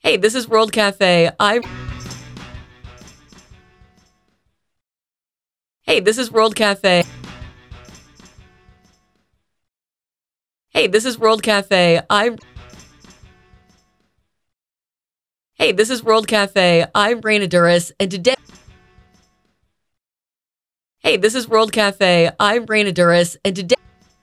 Hey, this is World Cafe. Hey, this is World Cafe. Hey, this is World Cafe. Hey, this is World Cafe. I'm Raina Duras, and today. Hey, this is World Cafe. I'm Raina Duras, and today.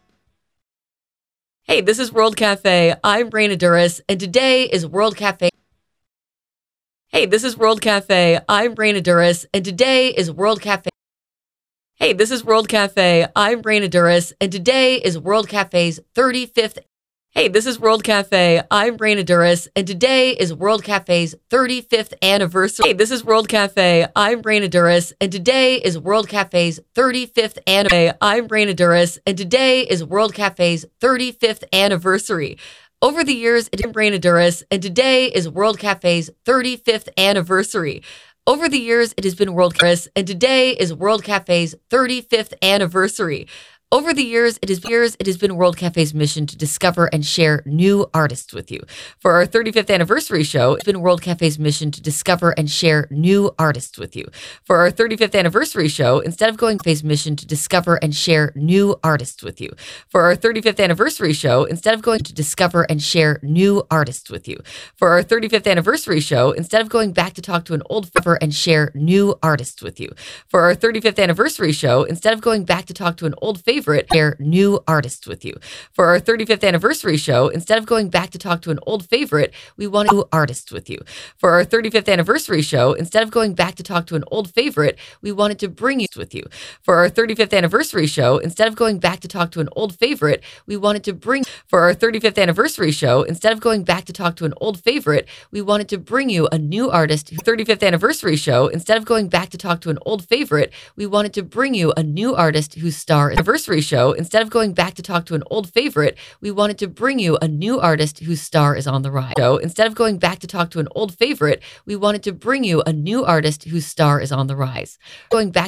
Hey, this is World Cafe. I'm Raina Duras, and today is World Cafe. Hey, this is World Cafe. I'm Raina Duras, and today is World Cafe. Hey, this is World Cafe. I'm Raina Duras, and today is World Cafe's 35th. Hey, this is World Cafe. I'm Raina Duras, and today is World Cafe's 35th anniversary. Hey, this is World Cafe. I'm Raina Duras, and today is World Cafe's 35th anniversary. I'm Raina Duras, and today is World Cafe's 35th anniversary. Over the years, it is Raina Duras, and today is World Cafe's 35th anniversary. Over the years, it has been World Cafe, and today is World Cafe's 35th anniversary. Over the years, it has been World Cafe's mission to discover and share new artists with you. For our 35th anniversary show, it's been World Cafe's mission to discover and share new artists with you. For our 35th anniversary show, instead of going Cafe's mission to discover and share new artists with you. For our 35th anniversary show, instead of going to discover and share new artists with you. For our 35th anniversary show, instead of going back to talk to an old favorite and share new artists with you. For our 35th anniversary show, instead of going back to talk to an old favorite, share new artists with you. For our 35th anniversary show, instead of going back to talk to an old favorite, we want new artists with you. For our 35th anniversary show, instead of going back to talk to an old favorite, we wanted to bring you with you. For our 35th anniversary show, instead of going back to talk to an old favorite, we wanted to bring. For our 35th anniversary show, instead of going back to talk to an old favorite, we wanted to bring you a new artist. 35th anniversary show, instead of going back to talk to an old favorite, we wanted to bring you a new artist whose star anniversary show, instead of going back to talk to an old favorite, we wanted to bring you a new artist whose star is on the rise. So instead of going back to talk to an old favorite, we wanted to bring you a new artist whose star is on the rise. Going back